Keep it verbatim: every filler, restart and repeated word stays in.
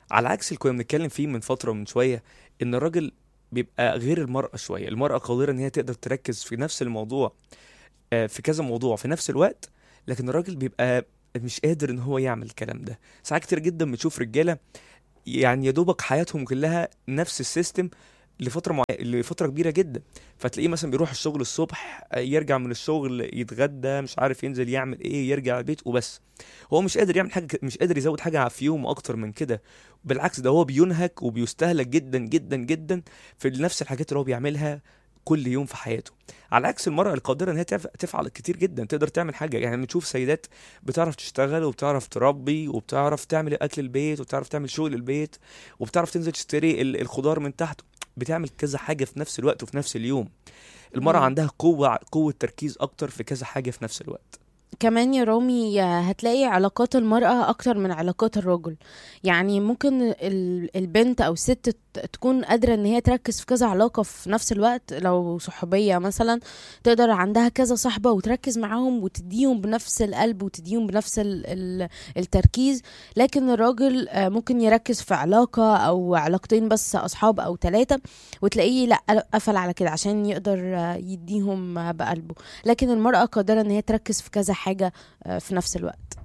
على عكس اللي كنا بنتكلم فيه من فترة من شوية، ان الراجل بيبقى غير المرأة شوية. المرأة قادرة ان هي تقدر تركز في نفس الموضوع، آه، في كذا موضوع في نفس الوقت، لكن الراجل بيبقى مش قادر ان هو يعمل الكلام ده. ساعات كتير جدا بتشوف رجالة يعني يا دوبك حياتهم كلها نفس السيستم لفترة مع... لفترة كبيرة جدا. فتلاقيه مثلا بيروح الشغل الصبح، آه، يرجع من الشغل يتغدى، مش عارف ينزل يعمل ايه، يرجع البيت وبس. هو مش قادر يعمل حاجة، مش قادر يزود حاجة في يومه اكتر من كده. بالعكس، ده هو بينهك وبيستهلك جدا جدا جدا في نفس الحاجات اللي هو بيعملها كل يوم في حياته. على عكس المرأة القادرة ان هي تف- تفعل كتير جدا، تقدر تعمل حاجة. يعني بنشوف سيدات بتعرف تشتغل وبتعرف تربي وبتعرف تعمل اكل البيت وبتعرف تعمل شغل البيت وبتعرف تنزل تشتري ال- الخضار من تحت. بتعمل كذا حاجة في نفس الوقت وفي نفس اليوم. المرأة مم. عندها قوة قوة تركيز اكتر في كذا حاجة في نفس الوقت. كمان يا رامي، آه، هتلاقي علاقات المرأة أكتر من علاقات الرجل. يعني ممكن ال- البنت أو الست ت- تكون قادرة إن هي تركز في كذا علاقة في نفس الوقت. لو صحوبية مثلا، تقدر عندها كذا صحبة وتركز معاهم وتديهم بنفس القلب وتديهم بنفس ال ال التركيز. لكن الراجل آه، ممكن يركز في علاقة أو علاقتين بس، أصحاب أو ثلاثة، وتلاقيه لأ قفل على كده عشان يقدر آه، يديهم آه، بقلبه. لكن المرأة قادرة ان هي تركز في كذا حاجة آه، في نفس الوقت.